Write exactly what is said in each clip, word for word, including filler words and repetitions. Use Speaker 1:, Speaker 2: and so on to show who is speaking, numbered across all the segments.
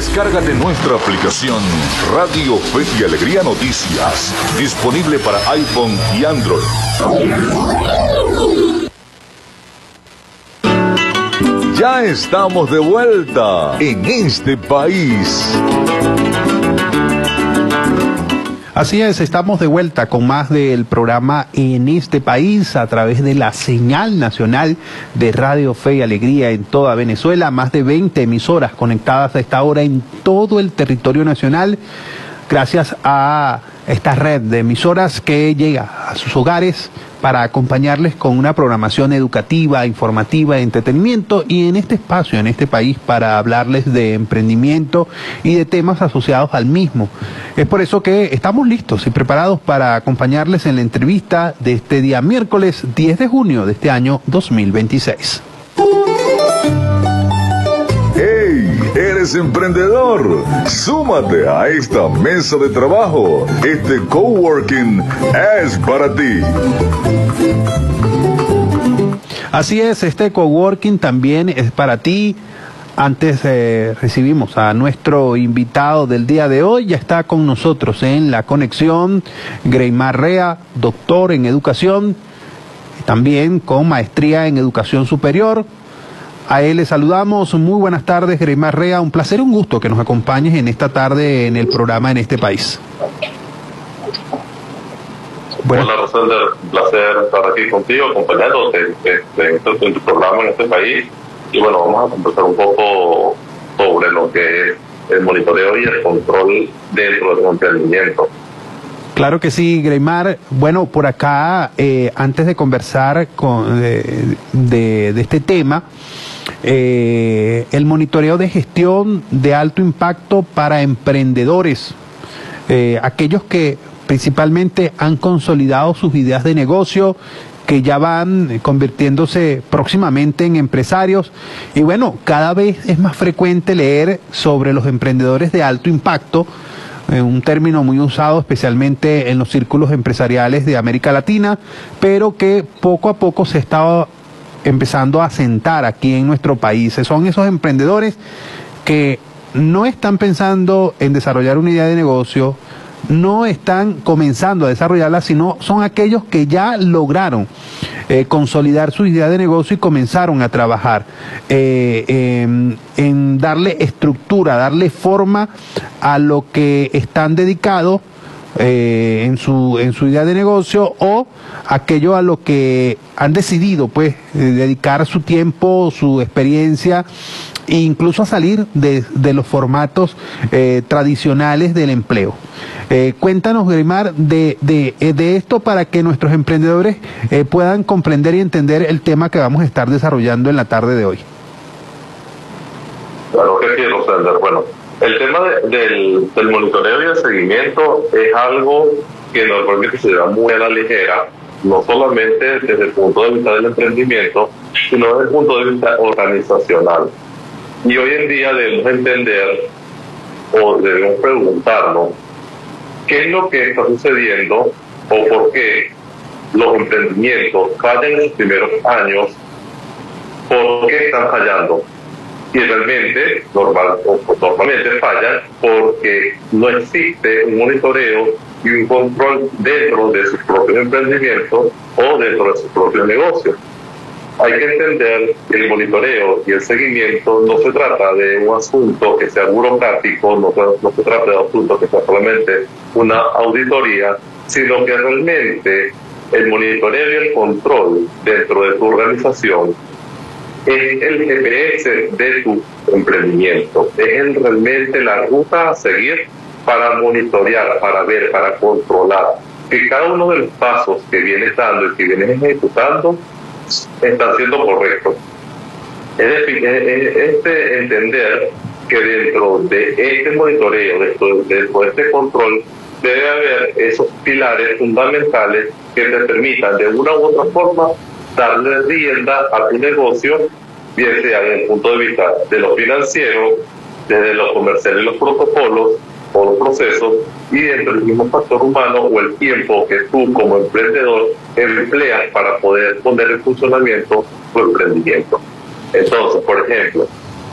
Speaker 1: Descárgate nuestra aplicación Radio Fe y Alegría Noticias, disponible para iPhone y Android. Ya estamos de vuelta en este país.
Speaker 2: Así es, estamos de vuelta con más del programa En este país a través de la señal nacional de Radio Fe y Alegría en toda Venezuela, más de veinte emisoras conectadas a esta hora en todo el territorio nacional, gracias a esta red de emisoras que llega a sus hogares para acompañarles con una programación educativa, informativa, de entretenimiento, y en este espacio, en este país, para hablarles de emprendimiento y de temas asociados al mismo. Es por eso que estamos listos y preparados para acompañarles en la entrevista de este día miércoles diez de junio de este año dos mil veintiséis.
Speaker 1: ¡Hey! ¿Eres emprendedor? Súmate a esta mesa de trabajo. Este coworking es para ti.
Speaker 2: Así es, este coworking también es para ti. Antes eh, recibimos a nuestro invitado del día de hoy. Ya está con nosotros en la conexión Greymar Rea, doctor en educación, también con maestría en educación superior. A él le saludamos. Muy buenas tardes, Greymar Rea. Un placer, un gusto que nos acompañes en esta tarde en el programa En este país.
Speaker 3: Bueno. Hola, Rosenda. Un placer estar aquí contigo, acompañándote en, en tu programa En este país. Y bueno, vamos a conversar un poco sobre lo que es el monitoreo y el control dentro del emprendimiento.
Speaker 2: Claro que sí, Greymar. Bueno, por acá, eh, antes de conversar con, de, de, de este tema, eh, el monitoreo de gestión de alto impacto para emprendedores, eh, aquellos que principalmente han consolidado sus ideas de negocio, que ya van convirtiéndose próximamente en empresarios. Y bueno, cada vez es más frecuente leer sobre los emprendedores de alto impacto, eh, un término muy usado especialmente en los círculos empresariales de América Latina, pero que poco a poco se está empezando a asentar aquí en nuestro país. Son esos emprendedores que no están pensando en desarrollar una idea de negocio, no están comenzando a desarrollarla, sino son aquellos que ya lograron eh, consolidar su idea de negocio y comenzaron a trabajar eh, eh, en darle estructura, darle forma a lo que están dedicados eh, en su en su idea de negocio, o aquello a lo que han decidido pues eh, dedicar su tiempo, su experiencia, e incluso a salir de, de los formatos eh, tradicionales del empleo. Eh, cuéntanos, Greymar, de, de, de esto para que nuestros emprendedores eh, puedan comprender y entender el tema que vamos a estar desarrollando en la tarde de hoy.
Speaker 3: Claro que sí, Rosenda. Bueno, el tema de, del, del monitoreo y el seguimiento es algo que normalmente se da muy a la ligera, no solamente desde el punto de vista del emprendimiento, sino desde el punto de vista organizacional. Y hoy en día debemos entender, o debemos preguntarnos, qué es lo que está sucediendo o por qué los emprendimientos fallan en los primeros años, por qué están fallando. Y realmente, normal, o normalmente fallan porque no existe un monitoreo y un control dentro de sus propios emprendimientos o dentro de sus propios negocios. Hay que entender que el monitoreo y el seguimiento no se trata de un asunto que sea burocrático, no, no se trata de un asunto que sea solamente una auditoría, sino que realmente el monitoreo y el control dentro de tu organización es el G P S de tu emprendimiento, es el, realmente la ruta a seguir para monitorear, para ver, para controlar que cada uno de los pasos que vienes dando y que vienes ejecutando están siendo correctos. Es decir, este entender que dentro de este monitoreo, dentro, dentro de este control, debe haber esos pilares fundamentales que te permitan de una u otra forma darle rienda a tu negocio, bien sea desde el punto de vista de lo financiero, desde lo comercial y los protocolos o los procesos, y dentro del mismo factor humano o el tiempo que tú como emprendedor empleas para poder poner en funcionamiento tu emprendimiento. Entonces, por ejemplo,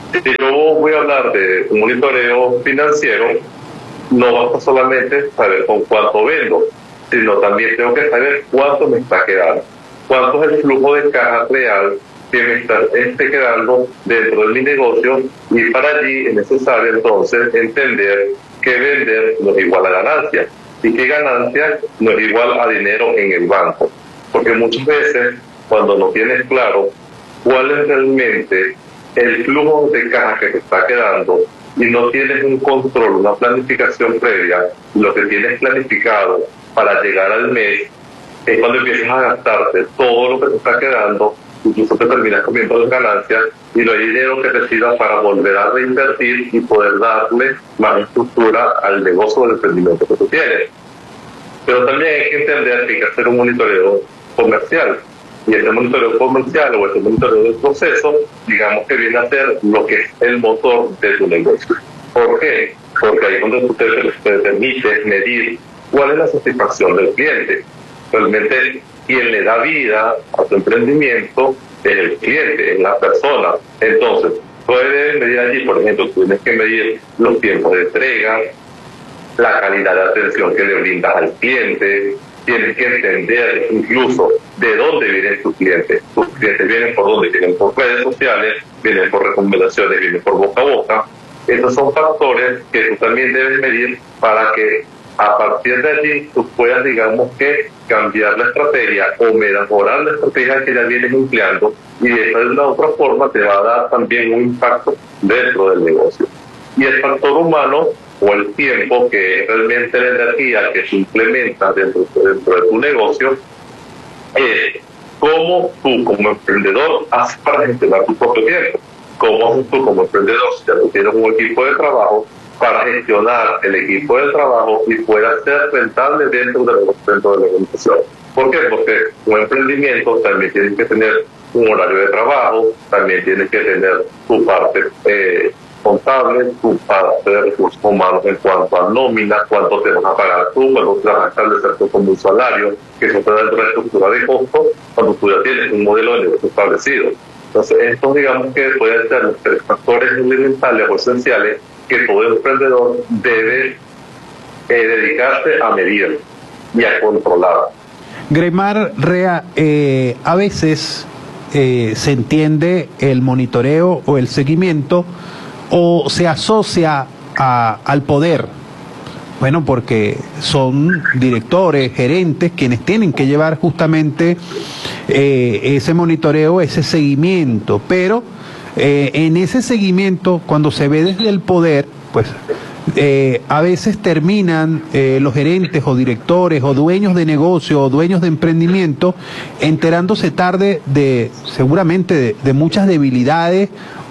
Speaker 3: Si yo voy a hablar de un monitoreo financiero, no basta solamente saber con cuánto vendo, sino también tengo que saber cuánto me está quedando, cuánto es el flujo de caja real que me está esté quedando dentro de mi negocio, y para allí es necesario entonces entender que vender no es igual a ganancia y que ganancia no es igual a dinero en el banco, porque muchas veces cuando no tienes claro cuál es realmente el flujo de caja que te está quedando y no tienes un control, una planificación previa, lo que tienes planificado para llegar al mes, es cuando empiezas a gastarte todo lo que te está quedando, incluso te terminas comiendo las ganancias y no hay dinero que te sirva para volver a reinvertir y poder darle más estructura al negocio o al emprendimiento que tú tienes. Pero también hay que entender que hay que hacer un monitoreo comercial. Y ese monitoreo comercial o ese monitoreo del proceso, digamos que viene a ser lo que es el motor de tu negocio. ¿Por qué? Porque ahí es donde tú te, te permites medir cuál es la satisfacción del cliente. Realmente quien le da vida a tu emprendimiento es el cliente, es la persona. Entonces, puedes medir allí, por ejemplo, tú tienes que medir los tiempos de entrega, la calidad de atención que le brindas al cliente. Tienes que entender incluso de dónde vienen tus clientes. Tus clientes vienen por dónde, vienen por redes sociales, vienen por recomendaciones, vienen por boca a boca. Estos son factores que tú también debes medir para que a partir de allí tú puedas, digamos que, cambiar la estrategia o mejorar la estrategia que ya vienes empleando, y de esta de una u otra forma te va a dar también un impacto dentro del negocio. Y el factor humano o el tiempo, que es realmente la energía que se implementa dentro, dentro de tu negocio, es cómo tú como emprendedor haces para gestionar tu propio tiempo. Cómo haces tú como emprendedor, si ya tú tienes un equipo de trabajo, para gestionar el equipo de trabajo y pueda ser rentable dentro de la, dentro de la organización. ¿Por qué? Porque un emprendimiento también tienes que tener un horario de trabajo, también tienes que tener tu parte eh, contable, tu parte de recursos humanos en cuanto a nómina, cuánto te vas a pagar tú, cuánto te vas a establecer tú como un salario, que eso te da dentro de la estructura de costo cuando tú ya tienes un modelo de negocio establecido. Entonces, estos digamos que pueden ser los tres factores elementales o esenciales que todo emprendedor debe eh, dedicarse a medir y a controlar.
Speaker 2: Greymar Rea, eh, a veces eh, se entiende el monitoreo o el seguimiento o se asocia a, al poder. Bueno, porque son directores, gerentes, quienes tienen que llevar justamente eh, ese monitoreo, ese seguimiento. Pero eh, en ese seguimiento, cuando se ve desde el poder, pues eh, a veces terminan eh, los gerentes o directores o dueños de negocio o dueños de emprendimiento enterándose tarde de, seguramente, de, de muchas debilidades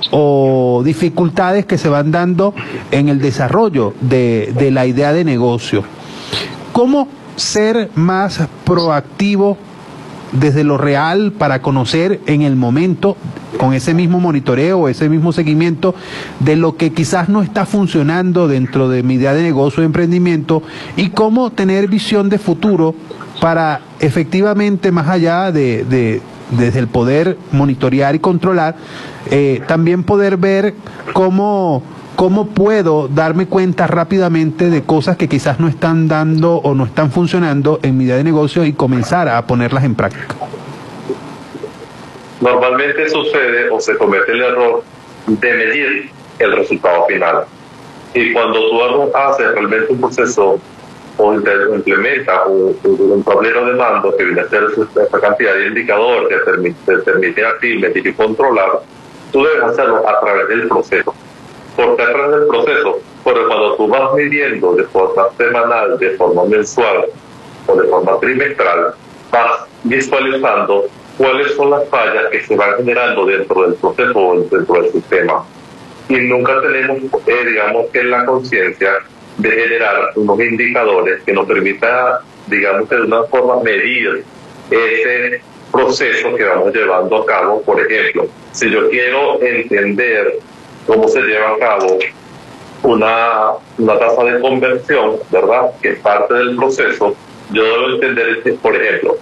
Speaker 2: o dificultades que se van dando en el desarrollo de, de la idea de negocio. ¿Cómo ser más proactivo desde lo real para conocer en el momento, con ese mismo monitoreo, ese mismo seguimiento, de lo que quizás no está funcionando dentro de mi idea de negocio o emprendimiento, y cómo tener visión de futuro para efectivamente, más allá de, de desde el poder monitorear y controlar, eh, también poder ver cómo, cómo puedo darme cuenta rápidamente de cosas que quizás no están dando o no están funcionando en mi idea de negocio y comenzar a ponerlas en práctica?
Speaker 3: Normalmente sucede o se comete el error de medir el resultado final. Y cuando tú haces realmente un proceso o implementa un, un tablero de mando que viene a ser esta cantidad de indicadores que permite, te permite a ti medir y controlar, tú debes hacerlo a través del proceso. ¿Por qué a través del proceso? Porque cuando tú vas midiendo de forma semanal, de forma mensual o de forma trimestral, vas visualizando cuáles son las fallas que se van generando dentro del proceso o dentro del sistema. Y nunca tenemos, eh, digamos, que la conciencia de generar unos indicadores que nos permita, digamos, de una forma medir ese proceso que vamos llevando a cabo. Por ejemplo, si yo quiero entender cómo se lleva a cabo una, una tasa de conversión, ¿verdad?, que es parte del proceso, yo debo entender, por ejemplo,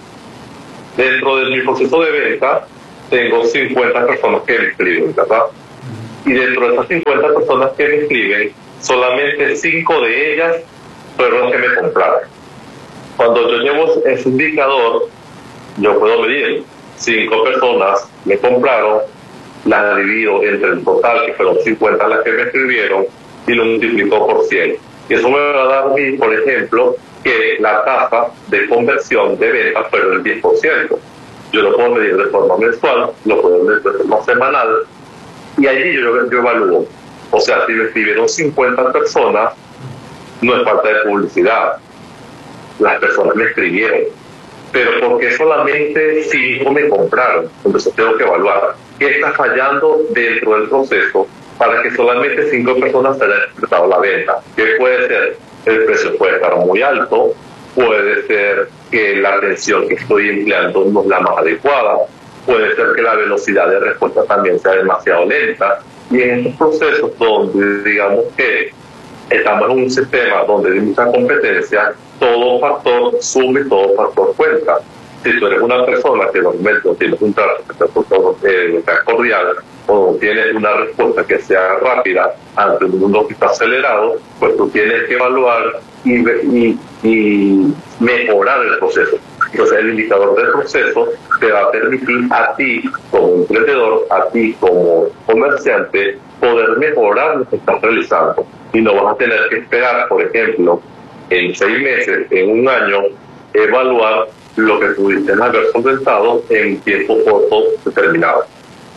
Speaker 3: dentro de mi proceso de venta tengo cincuenta personas que me escriben, ¿verdad? Y dentro de esas cincuenta personas que me escriben, solamente cinco de ellas fueron las que me compraron. Cuando yo llevo ese indicador, yo puedo medir cinco personas me compraron, las divido entre el total, que fueron cincuenta las que me escribieron, y lo multiplico por cien. Y eso me va a dar a mí, por ejemplo, que la tasa de conversión de ventas fue del diez por ciento. Yo lo puedo medir de forma mensual, lo puedo medir de forma semanal, y allí yo, yo evalúo. O sea, si me escribieron cincuenta personas, no es falta de publicidad. Las personas me escribieron. Pero porque solamente cinco me compraron, entonces tengo que evaluar qué está fallando dentro del proceso para que solamente cinco personas hayan expresado la venta. ¿Qué puede ser? El precio puede estar muy alto, puede ser que la atención que estoy empleando no es la más adecuada, puede ser que la velocidad de respuesta también sea demasiado lenta. Y en estos procesos donde digamos que estamos en un sistema donde hay mucha competencia, todo factor suma y todo factor cuenta. Si tú eres una persona que normalmente no tienes un trato eh, cordial o no tienes una respuesta que sea rápida ante un mundo que está acelerado, pues tú tienes que evaluar y, y, y mejorar el proceso. Entonces el indicador del proceso te va a permitir a ti como emprendedor, a ti como comerciante, poder mejorar lo que estás realizando. Y no vas a tener que esperar, por ejemplo, en seis meses, en un año, evaluar lo que pudiste haber solventado en tiempo corto determinado.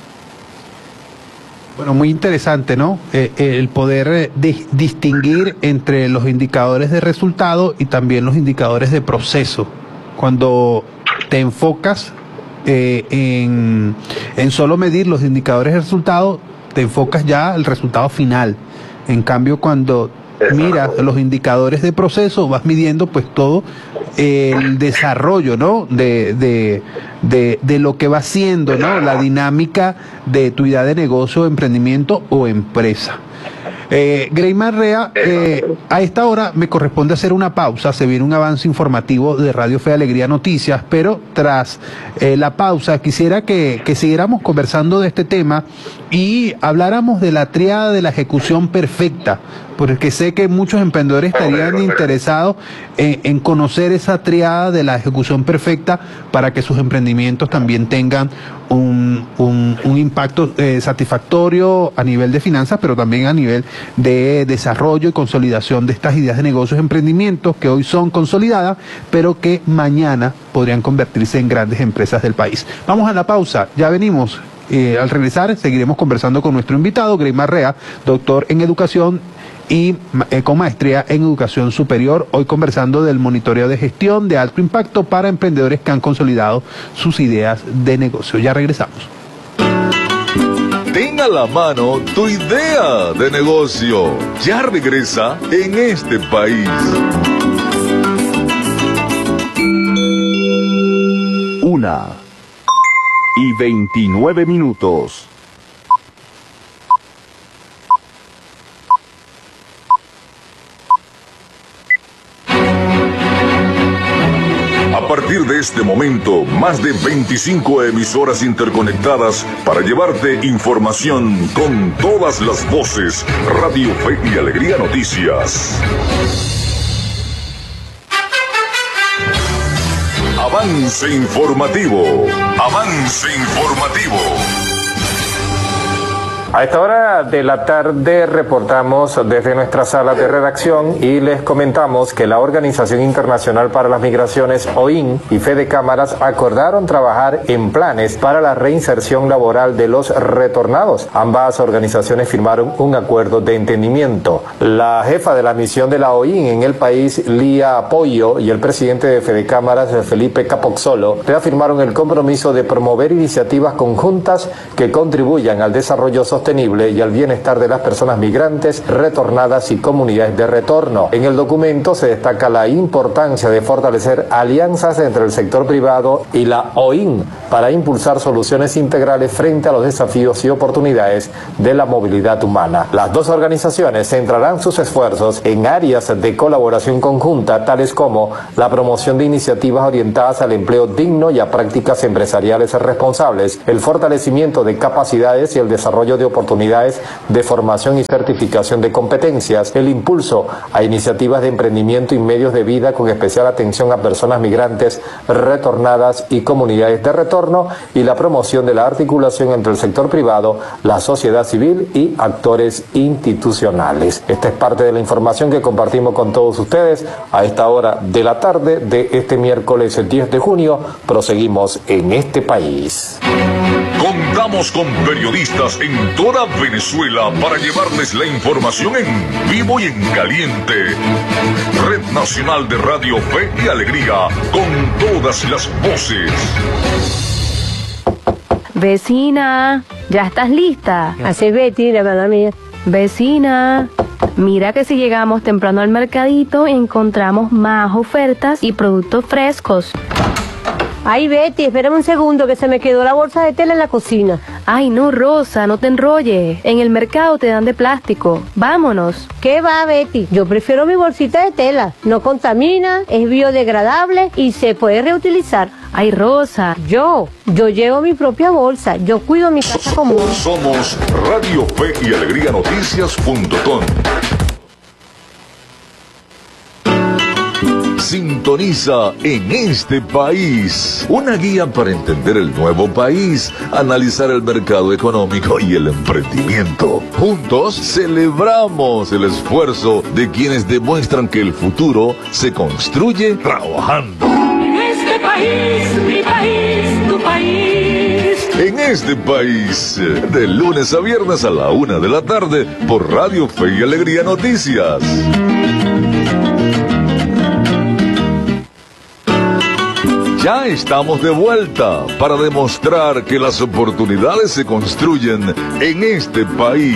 Speaker 2: Bueno, muy interesante, ¿no? Eh, el poder eh, de, distinguir entre los indicadores de resultado y también los indicadores de proceso. Cuando te enfocas eh, en, en solo medir los indicadores de resultado, te enfocas ya al resultado final. En cambio, cuando miras los indicadores de proceso, vas midiendo pues todo el desarrollo, ¿no? De, de, de, de lo que va siendo, ¿no? La dinámica de tu idea de negocio, emprendimiento o empresa. Eh, Greymar Rea, eh, a esta hora me corresponde hacer una pausa, se viene un avance informativo de Radio Fe y Alegría Noticias, pero tras eh, la pausa quisiera que, que siguiéramos conversando de este tema y habláramos de la tríada de la ejecución perfecta, porque sé que muchos emprendedores estarían interesados en, en conocer esa tríada de la ejecución perfecta para que sus emprendimientos también tengan un, un, un impacto eh, satisfactorio a nivel de finanzas, pero también a nivel de desarrollo y consolidación de estas ideas de negocios, emprendimientos que hoy son consolidadas, pero que mañana podrían convertirse en grandes empresas del país. Vamos a la pausa, ya venimos. Eh, al regresar seguiremos conversando con nuestro invitado, Greymar Rea, doctor en educación y eh, con maestría en educación superior, hoy conversando del monitoreo de gestión de alto impacto para emprendedores que han consolidado sus ideas de negocio. Ya regresamos.
Speaker 1: Ten a la mano tu idea de negocio. Ya regresa en este país.
Speaker 4: Una y veintinueve minutos.
Speaker 1: A partir de este momento, más de veinticinco emisoras interconectadas para llevarte información con todas las voces. Radio Fe y Alegría Noticias. Avance informativo. Avance informativo.
Speaker 5: A esta hora de la tarde reportamos desde nuestra sala de redacción y les comentamos que la Organización Internacional para las Migraciones, O I N, y Fede Cámaras acordaron trabajar en planes para la reinserción laboral de los retornados. Ambas organizaciones firmaron un acuerdo de entendimiento. La jefa de la misión de la O I N en el país, Lía Pollo, y el presidente de Fede Cámaras, Felipe Capozzolo, reafirmaron el compromiso de promover iniciativas conjuntas que contribuyan al desarrollo social sostenible y al bienestar de las personas migrantes, retornadas y comunidades de retorno. En el documento se destaca la importancia de fortalecer alianzas entre el sector privado y la O I N para impulsar soluciones integrales frente a los desafíos y oportunidades de la movilidad humana. Las dos organizaciones centrarán sus esfuerzos en áreas de colaboración conjunta, tales como la promoción de iniciativas orientadas al empleo digno y a prácticas empresariales responsables, el fortalecimiento de capacidades y el desarrollo de oportunidades de formación y certificación de competencias, el impulso a iniciativas de emprendimiento y medios de vida con especial atención a personas migrantes retornadas y comunidades de retorno, y la promoción de la articulación entre el sector privado, la sociedad civil y actores institucionales. Esta es parte de la información que compartimos con todos ustedes a esta hora de la tarde de este miércoles diez de junio. Proseguimos en este país.
Speaker 1: Contamos con periodistas en toda Venezuela para llevarles la información en vivo y en caliente. Red Nacional de Radio Fe y Alegría, con todas las voces.
Speaker 6: Vecina, ¿ya estás lista?
Speaker 7: Así es, Betty, la verdad mía.
Speaker 6: Vecina, mira que si llegamos temprano al mercadito encontramos más ofertas y productos frescos.
Speaker 7: Ay, Betty, espérame un segundo que se me quedó la bolsa de tela en la cocina.
Speaker 6: Ay, no, Rosa, no te enrolles. En el mercado te dan de plástico. Vámonos.
Speaker 7: ¿Qué va, Betty? Yo prefiero mi bolsita de tela. No contamina, es biodegradable y se puede reutilizar.
Speaker 6: Ay, Rosa.
Speaker 7: Yo, yo llevo mi propia bolsa. Yo cuido mi casa común.
Speaker 1: Somos Radio Fe y Alegría Noticias punto com. Sintoniza En Este País, una guía para entender el nuevo país, analizar el mercado económico y el emprendimiento. Juntos celebramos el esfuerzo de quienes demuestran que el futuro se construye trabajando.
Speaker 8: En este país, mi país, tu país.
Speaker 1: En Este País, de lunes a viernes a la una de la tarde por Radio Fe y Alegría Noticias. Ya estamos de vuelta para demostrar que las oportunidades se construyen en este país.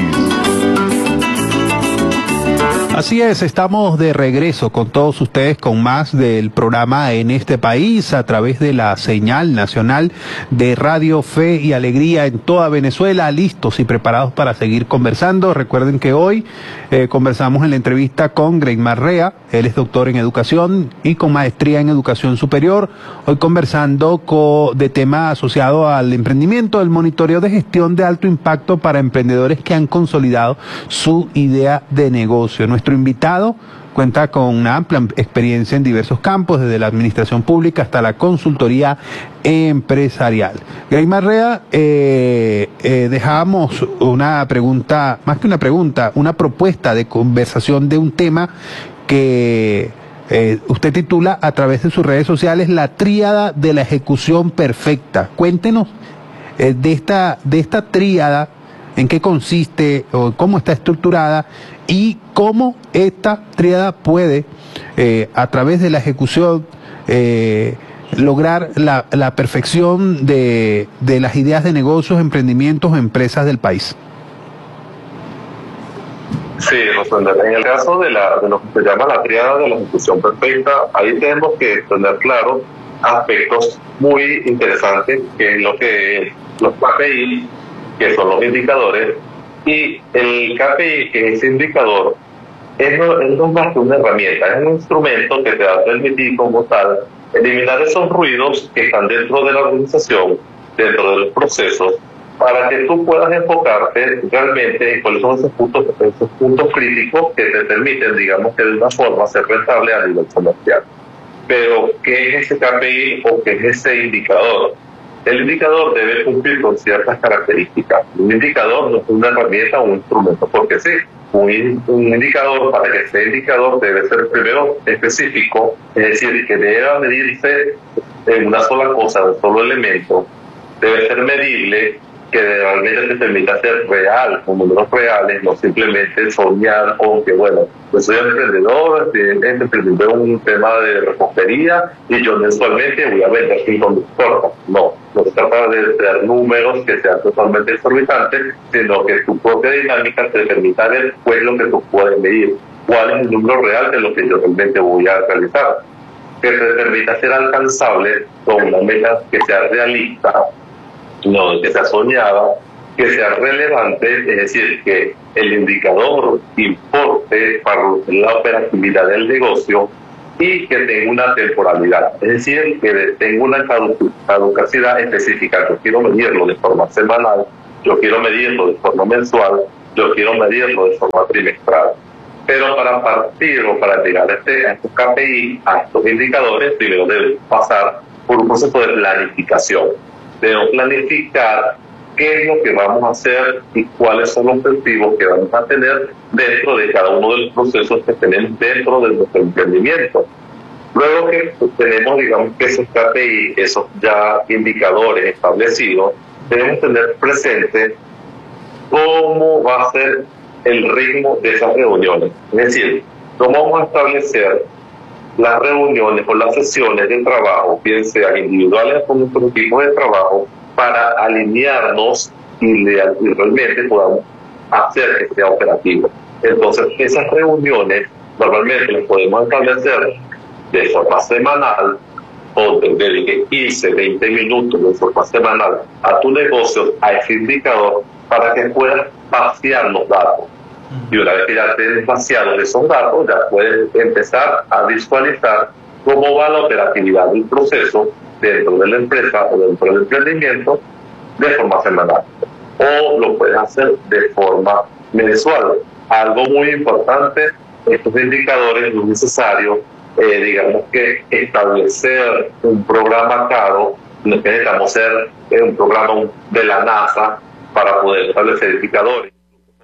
Speaker 2: Así es, estamos de regreso con todos ustedes con más del programa En Este País a través de la señal nacional de Radio Fe y Alegría en toda Venezuela, listos y preparados para seguir conversando. Recuerden que hoy eh, conversamos en la entrevista con Greymar Rea, él es doctor en educación y con maestría en educación superior, hoy conversando con, de tema asociado al emprendimiento, el monitoreo de gestión de alto impacto para emprendedores que han consolidado su idea de negocio. Nuestro invitado cuenta con una amplia experiencia en diversos campos, desde la administración pública hasta la consultoría empresarial. Greymar Rea, eh, eh, dejábamos una pregunta, más que una pregunta, una propuesta de conversación de un tema que eh, usted titula a través de sus redes sociales La tríada de la ejecución perfecta. Cuéntenos eh, de esta, de esta tríada, en qué consiste o cómo está estructurada y cómo esta tríada puede, eh, a través de la ejecución, eh, lograr la, la perfección de, de las ideas de negocios, emprendimientos o empresas del país.
Speaker 3: Sí, Rosenda, en el caso de, la, de lo que se llama la tríada de la ejecución perfecta, ahí tenemos que tener claro aspectos muy interesantes, que es lo que los K P I, que son los indicadores, y el K P I, que es ese indicador, es no, es no más que una herramienta, es un instrumento que te va a permitir como tal eliminar esos ruidos que están dentro de la organización, dentro de los procesos, para que tú puedas enfocarte realmente en cuáles son esos puntos, esos puntos críticos que te permiten, digamos que de una forma, ser rentable a nivel comercial. Pero, ¿qué es ese K P I o qué es ese indicador? El indicador debe cumplir con ciertas características. Un indicador no es una herramienta o un instrumento, porque sí, un, un indicador, para que sea indicador, debe ser primero específico, es decir, que deba medirse en una sola cosa, un solo elemento, debe ser medible, que realmente te permita ser real, con números reales, no simplemente soñar con que, bueno, pues soy emprendedor, estoy emprendiendo un tema de repostería y yo mensualmente voy a vender cinco mil tortas. No, no se trata de tener números que sean totalmente exorbitantes, sino que tu propia dinámica te permita ver cuál es lo que tú puedes medir, cuál es el número real de lo que yo realmente voy a realizar, que te permita ser alcanzable con una meta que sea realista, no que sea soñada, que sea relevante, es decir, que el indicador importe para la operatividad del negocio y que tenga una temporalidad, es decir, que tenga una caducidad específica. Yo quiero medirlo de forma semanal, yo quiero medirlo de forma mensual, yo quiero medirlo de forma trimestral. Pero para partir o para llegar a, este, a estos K P I, a estos indicadores, primero debemos pasar por un proceso de planificación. Debemos planificar qué es lo que vamos a hacer y cuáles son los objetivos que vamos a tener dentro de cada uno de los procesos que tenemos dentro de nuestro emprendimiento. Luego que tenemos, digamos, que esos K P I, esos ya indicadores establecidos, debemos tener presente cómo va a ser el ritmo de esas reuniones. Es decir, cómo vamos a establecer las reuniones o las sesiones de trabajo, bien sean individuales con nuestros equipos de trabajo, para alinearnos y, le, y realmente podamos hacer que sea operativo. Entonces, esas reuniones normalmente las podemos establecer de forma semanal, o te dedique quince, veinte minutos de forma semanal a tu negocio, a ese indicador, para que puedas vaciar los datos. Y una vez que ya tienes vaciados esos datos, ya puedes empezar a visualizar cómo va la operatividad del proceso dentro de la empresa o dentro del emprendimiento de forma semanal. O lo puedes hacer de forma mensual. Algo muy importante, estos indicadores no es necesario, eh, digamos que establecer un programa caro, no es que necesitamos ser eh, un programa de la NASA para poder establecer indicadores.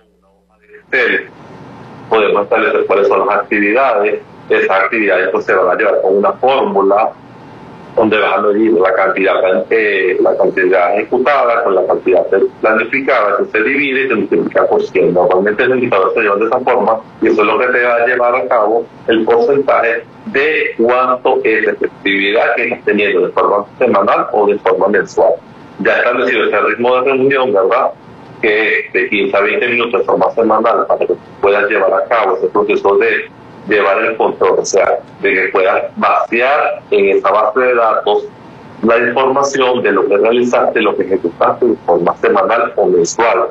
Speaker 3: Podemos establecer cuáles son las actividades. Esas actividades pues se van a llevar con una fórmula donde van a medir la cantidad, eh, la cantidad ejecutada con la cantidad planificada, que se divide y se multiplica por cien. Normalmente el indicador se lleva de esa forma y eso es lo que te va a llevar a cabo el porcentaje de cuánto es la efectividad que estás teniendo de forma semanal o de forma mensual. Ya establecido ese ritmo de reunión, ¿verdad?, que de quince a veinte minutos de forma semanal para que puedas llevar a cabo ese proceso de llevar el control, o sea, de que puedas vaciar en esa base de datos la información de lo que realizaste, lo que ejecutaste de forma semanal o mensual,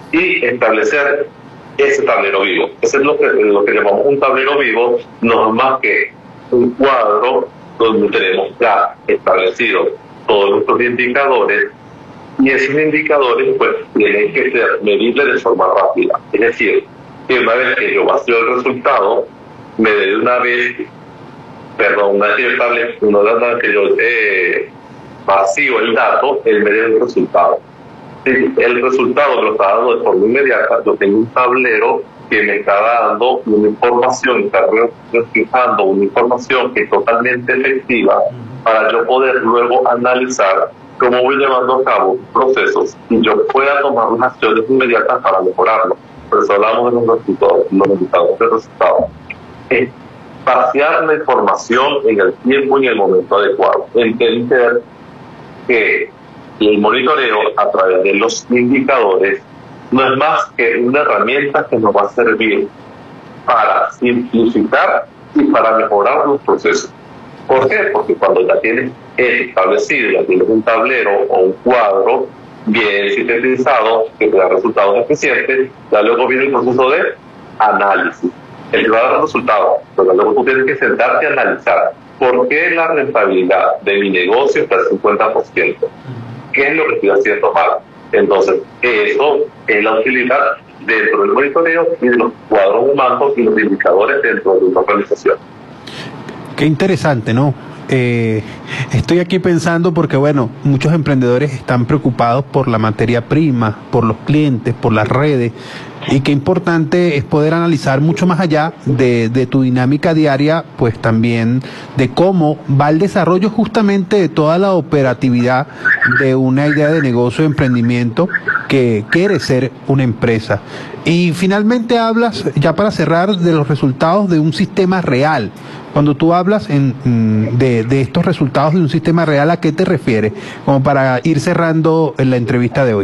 Speaker 3: y establecer ese tablero vivo. Ese es lo que, lo que llamamos un tablero vivo, no es más que un cuadro donde tenemos ya establecidos todos nuestros indicadores, y esos indicadores pues tienen que ser medibles de forma rápida. Es decir, que una vez que yo vacío el resultado, me dé una vez, perdón, una vez que yo, establezco, una vez que yo eh, vacío el dato, él me dé el resultado. Si el resultado me lo está dando de forma inmediata, yo tengo un tablero que me está dando una información, está reflejando una información que es totalmente efectiva para yo poder luego analizar cómo voy llevando a cabo procesos y yo pueda tomar unas acciones inmediatas para mejorarlo. Por eso hablamos de los resultados, los resultados de resultados. Es vaciar la información en el tiempo y en el momento adecuado. Entender que el monitoreo a través de los indicadores no es más que una herramienta que nos va a servir para simplificar y para mejorar los procesos. ¿Por qué? Porque cuando ya tienes establecido, ya tienes un tablero o un cuadro bien sintetizado que te da resultados eficientes, ya luego viene el proceso de análisis. El que va a dar resultados, pero luego tú tienes que sentarte a analizar por qué la rentabilidad de mi negocio está al cincuenta por ciento. ¿Qué es lo que estoy haciendo mal? Entonces, eso es la utilidad dentro del monitoreo y de los cuadros humanos y los indicadores dentro de una organización.
Speaker 2: Qué interesante, ¿no? Eh, estoy aquí pensando porque, bueno, muchos emprendedores están preocupados por la materia prima, por los clientes, por las redes, y qué importante es poder analizar mucho más allá de, de tu dinámica diaria, pues también de cómo va el desarrollo justamente de toda la operatividad de una idea de negocio, de emprendimiento que quiere ser una empresa. Y finalmente hablas, ya para cerrar, de los resultados de un sistema real. Cuando tú hablas en, de, de estos resultados de un sistema real, ¿a qué te refieres? Como para ir cerrando en la entrevista de hoy.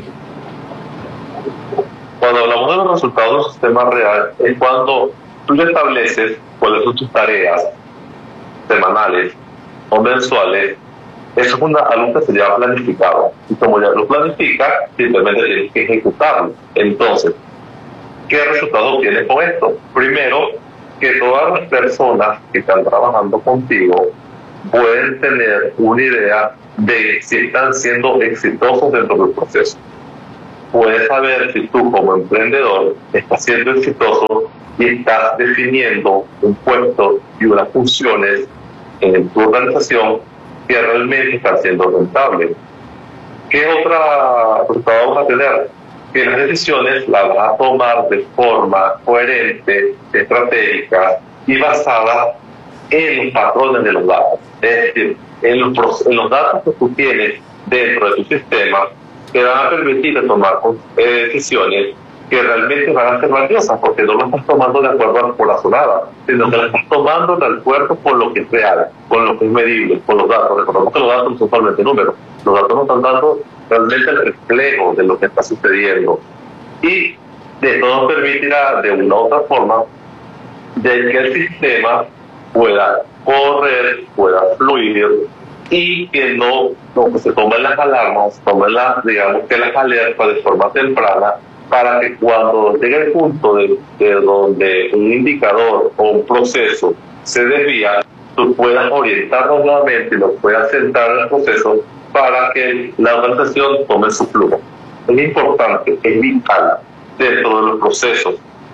Speaker 3: Cuando hablamos de los resultados de un sistema real, es cuando tú ya estableces cuáles son tus tareas semanales o mensuales. Eso es una, algo que se lleva planificado. Y como ya lo planificas, simplemente tienes que ejecutarlo. Entonces, ¿qué resultado obtienes con esto? Primero, que todas las personas que están trabajando contigo pueden tener una idea de si están siendo exitosos dentro del proceso. puedes saber si tú como emprendedor estás siendo exitoso y estás definiendo un puesto y unas funciones en tu organización que realmente están siendo rentables. ¿Qué otra resultado vamos a tener? Que las decisiones las vas a tomar de forma coherente, estratégica y basada en los patrones de los datos. Es decir, en los, en los datos que tú tienes dentro de tu sistema que van a permitir tomar eh, decisiones que realmente van a ser valiosas, porque no lo estás tomando de acuerdo a la corazonada, sino que lo estás tomando de acuerdo con lo que es real, con lo que es medible, con los datos. Recordemos que los datos no son solamente números, los datos nos están dando realmente el reflejo de lo que está sucediendo. Y esto nos permitirá de una u otra forma de que el sistema pueda correr, pueda fluir y que no, no que se tomen las alarmas, tomen las, digamos que las alertas de forma temprana, para que cuando llegue el punto de, de donde un indicador o un proceso se desvía, tú puedas orientarnos nuevamente y lo puedas centrar en el proceso para que la organización tome su flujo. Es importante, es vital dentro de los procesos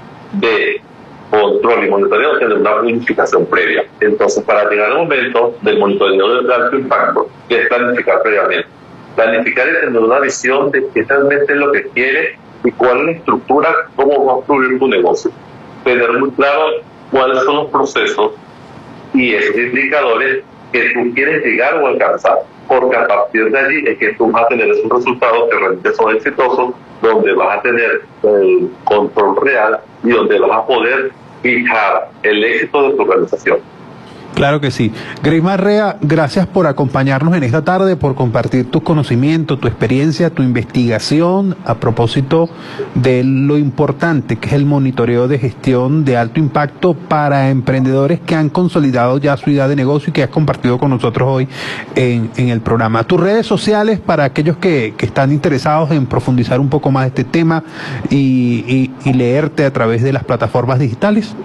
Speaker 3: de control y monitoreo tener una planificación previa. Entonces, para llegar al momento del monitoreo de alto impacto, que es planificar previamente. Planificar y tener una visión de qué realmente es lo que quiere y cuál es la estructura, cómo va a fluir tu negocio. Tener muy claro cuáles son los procesos y esos indicadores que tú quieres llegar o alcanzar, porque a partir de allí es que tú vas a tener esos resultados que realmente son exitosos, donde vas a tener el control real y donde vas a poder fijar el éxito de tu organización.
Speaker 2: Claro que sí. Greymar Rea, gracias por acompañarnos en esta tarde, por compartir tus conocimientos, tu experiencia, tu investigación a propósito de lo importante que es el monitoreo de gestión de alto impacto para emprendedores que han consolidado ya su idea de negocio y que has compartido con nosotros hoy en, en el programa. Tus redes sociales para aquellos que, que están interesados en profundizar un poco más de este tema y, y, y leerte a través de las plataformas digitales.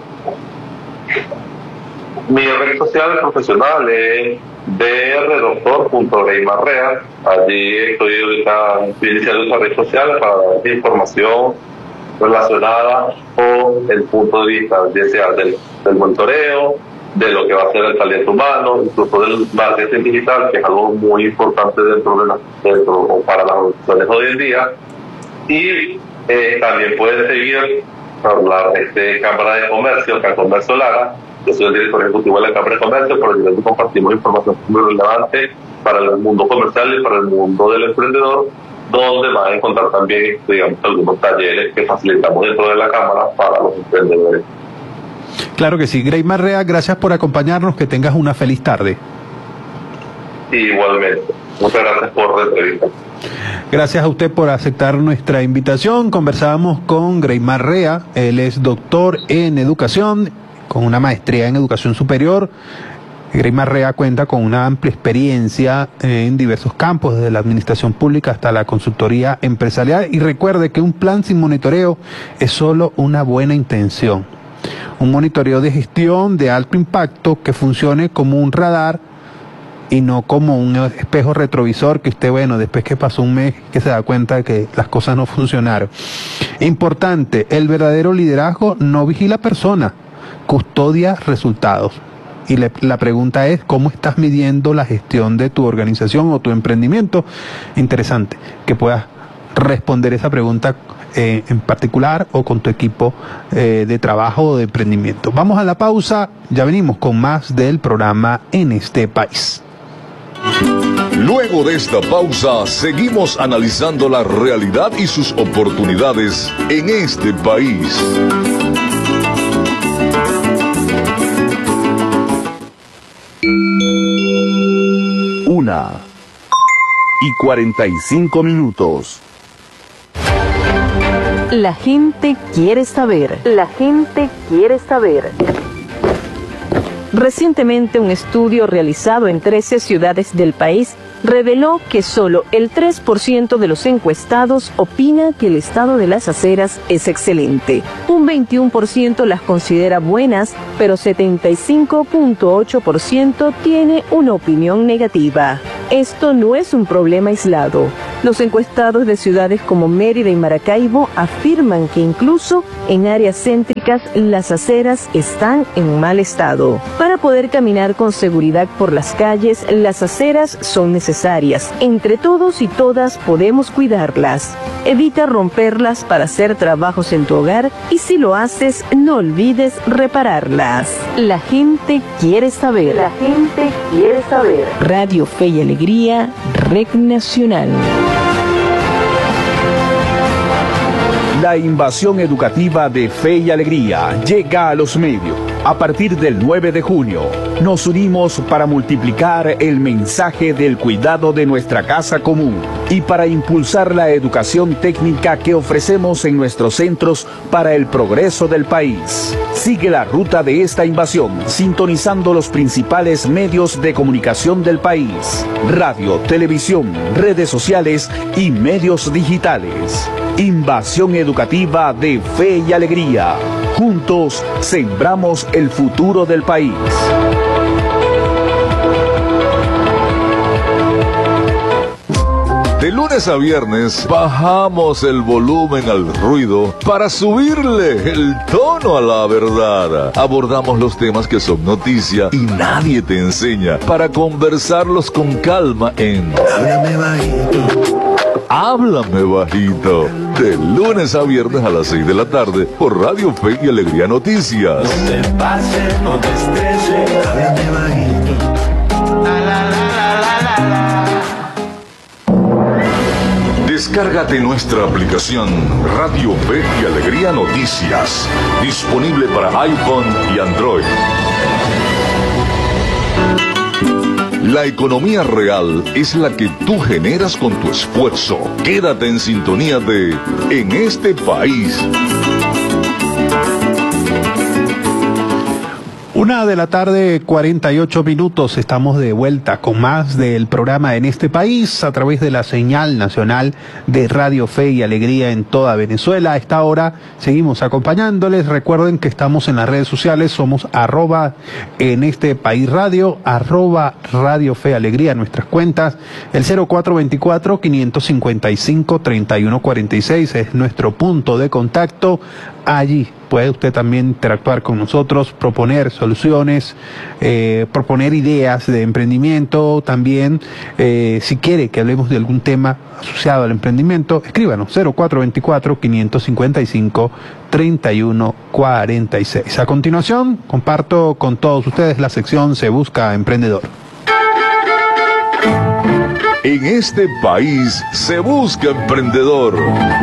Speaker 3: Mi red social profesional es d r doctor punto greymar rea. Allí estoy ahorita iniciando esa red social para dar información relacionada con el punto de vista ya sea del, del monitoreo, de lo que va a ser el talento humano, incluso del marketing digital, que es algo muy importante dentro de la, dentro, o para las organizaciones hoy en día. Y eh, también pueden seguir por la este, Cámara de Comercio, Cancomercio Lara. Yo soy el director ejecutivo de la Cámara de Comercio, por el que compartimos información muy relevante para el mundo comercial y para el mundo del emprendedor, donde van a encontrar también, digamos, algunos talleres que facilitamos dentro de la Cámara para los emprendedores.
Speaker 2: Claro que sí. Greymar Rea, gracias por acompañarnos, que tengas una feliz tarde.
Speaker 3: Igualmente. Muchas gracias por la entrevista.
Speaker 2: Gracias a usted por aceptar nuestra invitación. Conversábamos con Greymar Rea, él es doctor en educación, con una maestría en educación superior. Greymar Rea cuenta con una amplia experiencia en diversos campos, desde la administración pública hasta la consultoría empresarial. Y recuerde que un plan sin monitoreo es solo una buena intención. Un monitoreo de gestión de alto impacto que funcione como un radar y no como un espejo retrovisor que usted, bueno, después que pasó un mes, que se da cuenta de que las cosas no funcionaron. Importante, el verdadero liderazgo no vigila personas, custodia resultados. Y le, la pregunta es, ¿cómo estás midiendo la gestión de tu organización o tu emprendimiento? Interesante que puedas responder esa pregunta eh, en particular o con tu equipo eh, de trabajo o de emprendimiento. Vamos a la pausa, ya venimos con más del programa En Este País.
Speaker 1: Luego de esta pausa, seguimos analizando la realidad y sus oportunidades en este país.
Speaker 4: Una y cuarenta y cinco minutos.
Speaker 9: La gente quiere saber. La gente quiere saber. Recientemente, un estudio realizado en trece ciudades del país reveló que solo el tres por ciento de los encuestados opina que el estado de las aceras es excelente. Un veintiuno por ciento las considera buenas, pero setenta y cinco punto ocho por ciento tiene una opinión negativa. Esto no es un problema aislado. Los encuestados de ciudades como Mérida y Maracaibo afirman que incluso en áreas céntricas las aceras están en mal estado. Para poder caminar con seguridad por las calles, las aceras son necesarias. Entre todos y todas podemos cuidarlas. Evita romperlas para hacer trabajos en tu hogar y si lo haces, no olvides repararlas. La gente quiere saber. La gente quiere saber. Radio Fe y Alegría, Red Nacional.
Speaker 4: La invasión educativa de Fe y Alegría llega a los medios. A partir del nueve de junio, nos unimos para multiplicar el mensaje del cuidado de nuestra casa común y para impulsar la educación técnica que ofrecemos en nuestros centros para el progreso del país. Sigue la ruta de esta invasión sintonizando los principales medios de comunicación del país: radio, televisión, redes sociales y medios digitales. Invasión educativa de Fe y Alegría. Juntos sembramos el futuro del país.
Speaker 1: De lunes a viernes bajamos el volumen al ruido para subirle el tono a la verdad. Abordamos los temas que son noticia y nadie te enseña para conversarlos con calma en Háblame Bajito. Háblame Bajito. De lunes a viernes a las seis de la tarde por Radio Fe y Alegría Noticias.
Speaker 8: No te pases, no te estreses, háblame bajito. La, la, la, la, la, la.
Speaker 1: Descárgate nuestra aplicación Radio Fe y Alegría Noticias. Disponible para iPhone y Android. La economía real es la que tú generas con tu esfuerzo. Quédate en sintonía de En este país.
Speaker 2: Una de la tarde, cuarenta y ocho minutos, estamos de vuelta con más del programa En este país a través de la señal nacional de Radio Fe y Alegría en toda Venezuela. A esta hora seguimos acompañándoles. Recuerden que estamos en las redes sociales, somos arroba En este país radio, arroba Radio Fe y Alegría, nuestras cuentas. El cero cuatro veinticuatro, quinientos cincuenta y cinco, treinta y uno cuarenta y seis es nuestro punto de contacto. Allí puede usted también interactuar con nosotros, proponer soluciones, eh, proponer ideas de emprendimiento. También, eh, si quiere que hablemos de algún tema asociado al emprendimiento, escríbanos cero cuatro veinticuatro, quinientos cincuenta y cinco, treinta y uno cuarenta y seis. A continuación, comparto con todos ustedes la sección Se Busca Emprendedor.
Speaker 1: En este país se busca emprendedor.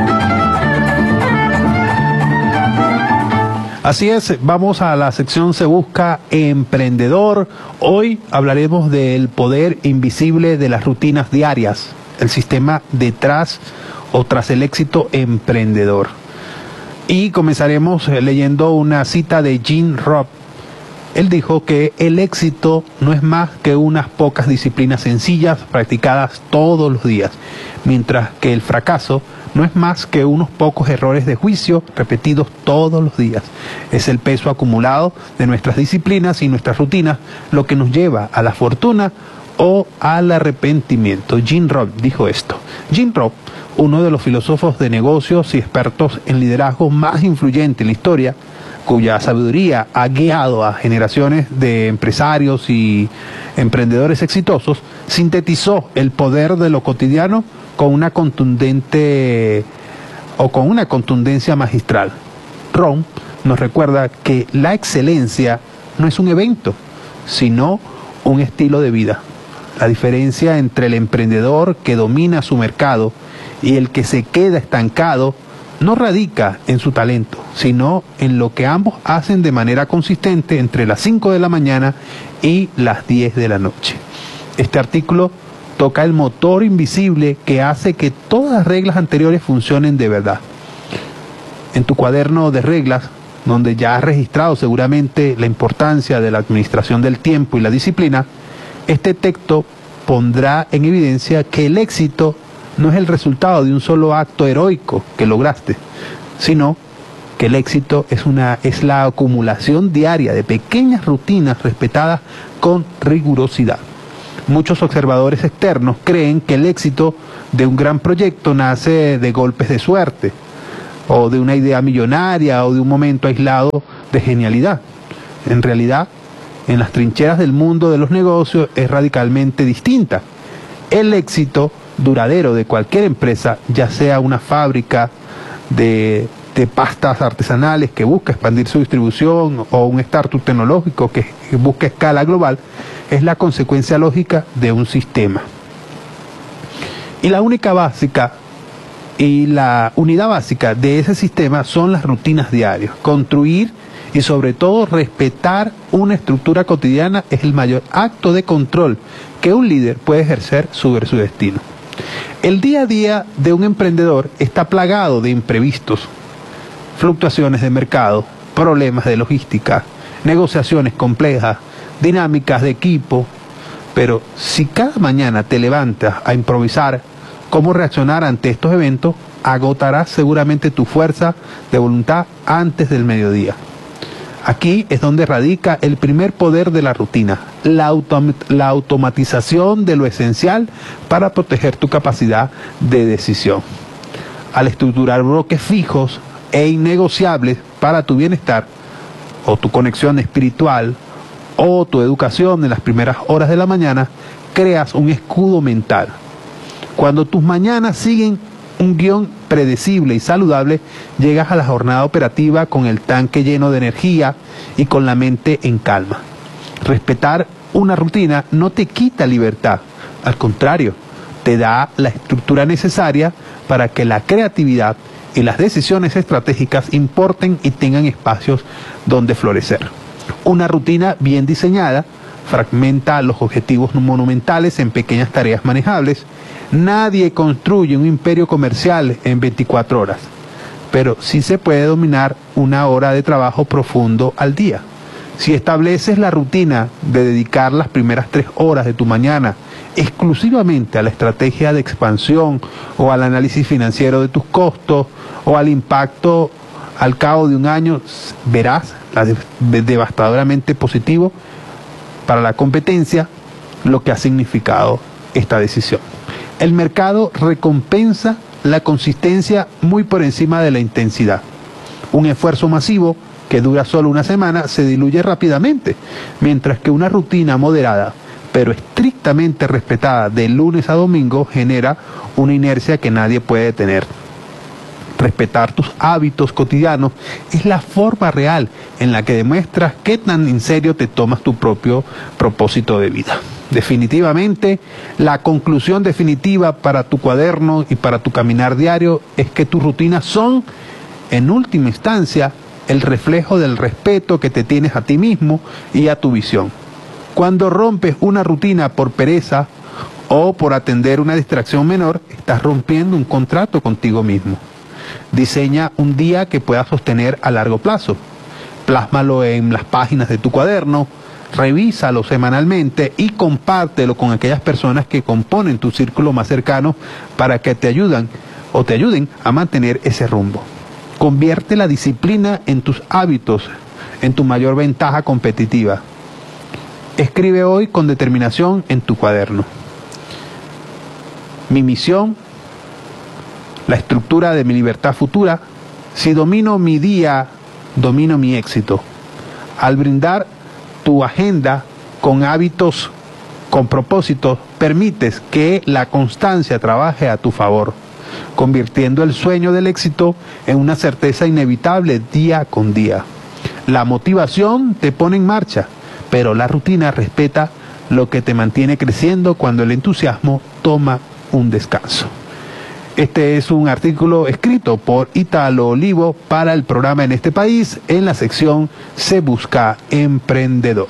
Speaker 2: Así es, vamos a la sección Se Busca Emprendedor. Hoy hablaremos del poder invisible de las rutinas diarias, el sistema detrás o tras el éxito emprendedor. Y comenzaremos leyendo una cita de Jim Rohn. Él dijo que el éxito no es más que unas pocas disciplinas sencillas practicadas todos los días, mientras que el fracaso no es más que unos pocos errores de juicio repetidos todos los días. Es el peso acumulado de nuestras disciplinas y nuestras rutinas lo que nos lleva a la fortuna o al arrepentimiento. Jim Rohn dijo esto. Jim Rohn, uno de los filósofos de negocios y expertos en liderazgo más influyentes en la historia, cuya sabiduría ha guiado a generaciones de empresarios y emprendedores exitosos, sintetizó el poder de lo cotidiano con una contundente o con una contundencia magistral. Rohn nos recuerda que la excelencia no es un evento, sino un estilo de vida. La diferencia entre el emprendedor que domina su mercado y el que se queda estancado no radica en su talento, sino en lo que ambos hacen de manera consistente entre las cinco de la mañana y las diez de la noche. Este artículo toca el motor invisible que hace que todas las reglas anteriores funcionen de verdad. En tu cuaderno de reglas, donde ya has registrado seguramente la importancia de la administración del tiempo y la disciplina, este texto pondrá en evidencia que el éxito no es el resultado de un solo acto heroico que lograste, sino que el éxito es, una, es la acumulación diaria de pequeñas rutinas respetadas con rigurosidad. Muchos observadores externos creen que el éxito de un gran proyecto nace de golpes de suerte, o de una idea millonaria, o de un momento aislado de genialidad. En realidad, en las trincheras del mundo de los negocios es radicalmente distinta. El éxito duradero de cualquier empresa, ya sea una fábrica de, de pastas artesanales que busca expandir su distribución, o un startup tecnológico que busca escala global, es la consecuencia lógica de un sistema. Y la única básica y la unidad básica de ese sistema son las rutinas diarias. Construir y sobre todo respetar una estructura cotidiana es el mayor acto de control que un líder puede ejercer sobre su destino. El día a día de un emprendedor está plagado de imprevistos, fluctuaciones de mercado, problemas de logística, negociaciones complejas, dinámicas de equipo, pero si cada mañana te levantas a improvisar cómo reaccionar ante estos eventos, agotarás seguramente tu fuerza de voluntad antes del mediodía. Aquí es donde radica el primer poder de la rutina, la, autom- la automatización de lo esencial para proteger tu capacidad de decisión. Al estructurar bloques fijos e innegociables para tu bienestar, o tu conexión espiritual, o tu educación en las primeras horas de la mañana, creas un escudo mental. Cuando tus mañanas siguen un guión predecible y saludable, llegas a la jornada operativa con el tanque lleno de energía y con la mente en calma. Respetar una rutina no te quita libertad, al contrario, te da la estructura necesaria para que la creatividad y las decisiones estratégicas importen y tengan espacios donde florecer. Una rutina bien diseñada fragmenta los objetivos monumentales en pequeñas tareas manejables. Nadie construye un imperio comercial en veinticuatro horas, pero sí se puede dominar una hora de trabajo profundo al día. Si estableces la rutina de dedicar las primeras tres horas de tu mañana exclusivamente a la estrategia de expansión o al análisis financiero de tus costos o al impacto al cabo de un año, verás la de- devastadoramente positivo para la competencia lo que ha significado esta decisión. El mercado recompensa la consistencia muy por encima de la intensidad. Un esfuerzo masivo que dura solo una semana se diluye rápidamente, mientras que una rutina moderada, pero estrictamente respetada de lunes a domingo, genera una inercia que nadie puede detener. Respetar tus hábitos cotidianos es la forma real en la que demuestras qué tan en serio te tomas tu propio propósito de vida. Definitivamente, la conclusión definitiva para tu cuaderno y para tu caminar diario es que tus rutinas son, en última instancia, el reflejo del respeto que te tienes a ti mismo y a tu visión. Cuando rompes una rutina por pereza o por atender una distracción menor, estás rompiendo un contrato contigo mismo. Diseña un día que puedas sostener a largo plazo. Plásmalo en las páginas de tu cuaderno, revísalo semanalmente y compártelo con aquellas personas que componen tu círculo más cercano para que te ayuden o te ayuden a mantener ese rumbo. Convierte la disciplina en tus hábitos, en tu mayor ventaja competitiva. Escribe hoy con determinación en tu cuaderno: mi misión, la estructura de mi libertad futura. Si domino mi día, domino mi éxito. Al brindar tu agenda con hábitos, con propósitos, permites que la constancia trabaje a tu favor, convirtiendo el sueño del éxito en una certeza inevitable día con día. La motivación te pone en marcha, pero la rutina respeta lo que te mantiene creciendo cuando el entusiasmo toma un descanso. Este es un artículo escrito por Italo Olivo para el programa En este País, en la sección Se Busca Emprendedor.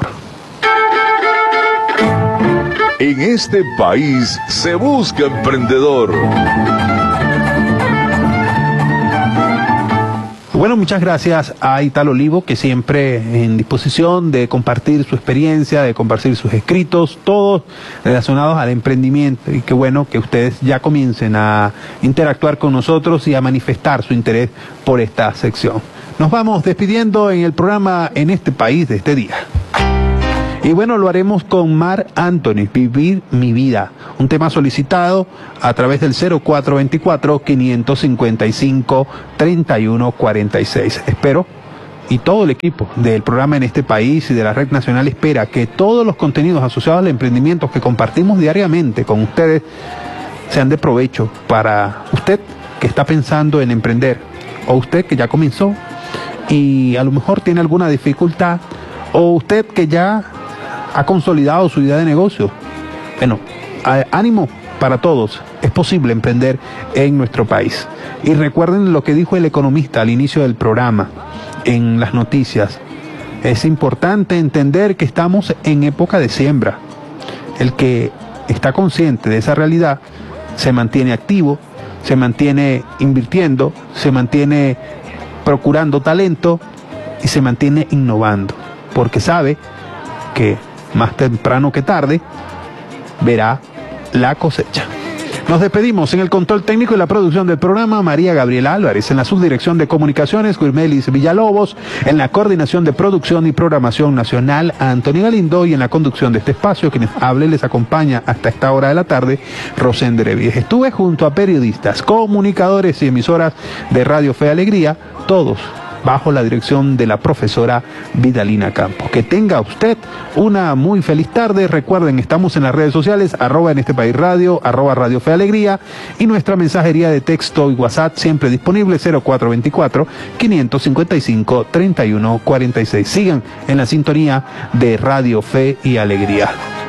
Speaker 1: En este país se busca emprendedor.
Speaker 2: Bueno, muchas gracias a Italo Olivo, que siempre en disposición de compartir su experiencia, de compartir sus escritos, todos relacionados al emprendimiento. Y qué bueno que ustedes ya comiencen a interactuar con nosotros y a manifestar su interés por esta sección. Nos vamos despidiendo en el programa En este País de este día. Y bueno, lo haremos con Mar Anthony, Vivir mi vida, un tema solicitado a través del cero cuatro veinticuatro, quinientos cincuenta y cinco, treinta y uno cuarenta y seis. Espero, y todo el equipo del programa En Este País y de la Red Nacional espera que todos los contenidos asociados al emprendimiento que compartimos diariamente con ustedes sean de provecho para usted que está pensando en emprender, o usted que ya comenzó y a lo mejor tiene alguna dificultad, o usted que ya ha consolidado su idea de negocio. Bueno, ánimo para todos, es posible emprender en nuestro país. Y recuerden lo que dijo el economista al inicio del programa, en las noticias. Es importante entender que estamos en época de siembra. El que está consciente de esa realidad se mantiene activo, se mantiene invirtiendo, se mantiene procurando talento y se mantiene innovando, porque sabe que más temprano que tarde verá la cosecha. Nos despedimos. En el control técnico y la producción del programa, María Gabriela Álvarez. En la subdirección de comunicaciones, Guirmelis Villalobos. En la coordinación de producción y programación nacional, Antonio Galindo. Y en la conducción de este espacio, quienes hable les acompaña hasta esta hora de la tarde, Rosén Revides. Estuve junto a periodistas, comunicadores y emisoras de Radio Fe y Alegría, todos bajo la dirección de la profesora Vidalina Campos. Que tenga usted una muy feliz tarde. Recuerden, estamos en las redes sociales, arroba En Este País Radio, arroba Radio Fe Alegría, y nuestra mensajería de texto y WhatsApp siempre disponible, cero cuatro veinticuatro, quinientos cincuenta y cinco, treinta y uno cuarenta y seis. Sigan en la sintonía de Radio Fe y Alegría.